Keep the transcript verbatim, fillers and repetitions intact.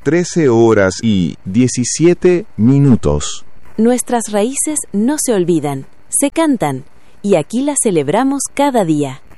trece horas y diecisiete minutos. Nuestras raíces no se olvidan, se cantan, y aquí las celebramos cada día.